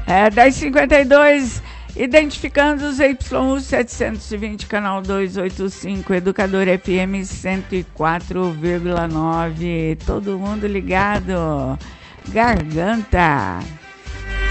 10h52, identificando os YU 720, canal 285, Educador FM 104,9. Todo mundo ligado. Garganta.